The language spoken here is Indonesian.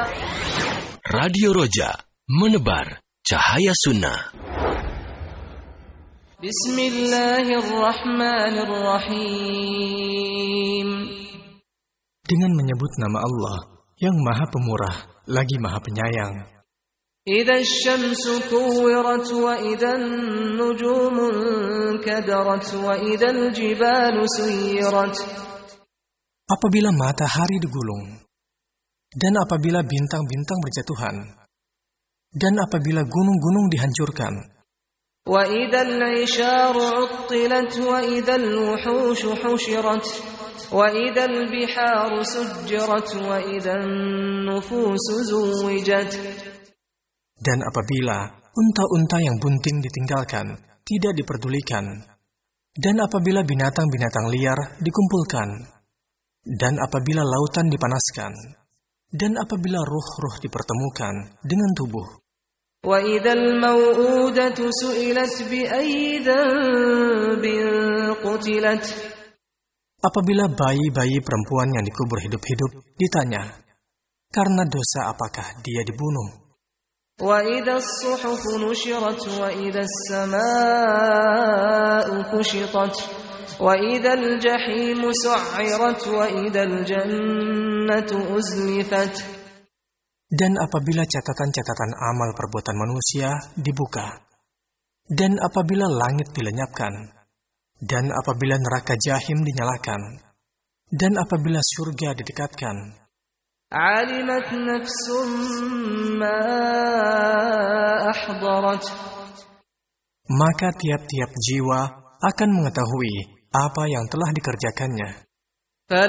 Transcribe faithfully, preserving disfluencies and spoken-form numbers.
Radio Roja, menebar cahaya sunnah. Bismillahirrahmanirrahim. Dengan menyebut nama Allah yang Maha Pemurah lagi Maha Penyayang. Idza asy-syamsu kuwirat wa idzan nujumu kadarat wa idzal jibalu suyirat. Apabila matahari digulung, dan apabila bintang-bintang berjatuhan, dan apabila gunung-gunung dihancurkan, wa idzal 'isharu 'uttilat wa idzal wuhushu hushirat wa idzal biharu sujjirat wa idzan nufusu zuwijat. Dan apabila unta-unta yang bunting ditinggalkan, tidak diperdulikan, dan apabila binatang-binatang liar dikumpulkan, dan apabila lautan dipanaskan, dan apabila ruh-ruh dipertemukan dengan tubuh. Wa idzal mau'udatu su'ilat bi ayyi dhanbin qutilat. Apabila bayi-bayi perempuan yang dikubur hidup-hidup ditanya, karena dosa apakah dia dibunuh? Wa idzas suhufu nushirat wa idzas samaa'u kushitat wa idzal jahimu su'irat wa idzal jannatu uzlifat. Dan apabila catatan-catatan amal perbuatan manusia dibuka, dan apabila langit dilenyapkan, dan apabila neraka jahim dinyalakan, dan apabila surga didekatkan, alimat nafsum ma ahdarat. Maka tiap-tiap jiwa akan mengetahui apa yang telah dikerjakannya.